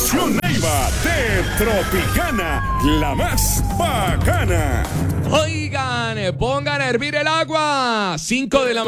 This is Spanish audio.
Estación Neiva de Tropicana, la más bacana. Oigan, pongan a hervir el agua. 5 de la